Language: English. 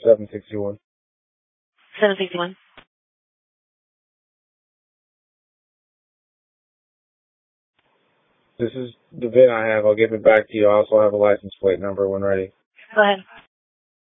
761. 761. This is the VIN I have. I'll give it back to you. I also have a license plate number when ready. Go ahead.